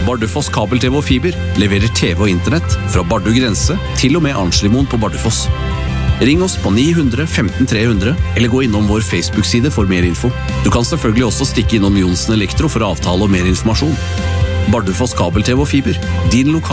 Bardufoss kabel-TV og fiber leverer TV og internett fra Bardu grense til og med Arnslimoen på Bardufoss. Ring oss på 900 15 300 eller gå innom vår Facebook-side for mer info. Du kan selvfølgelig også stikke innom Jonsen Elektro for avtale og mer informasjon. Bardufoss kabel-TV og fiber, din lokal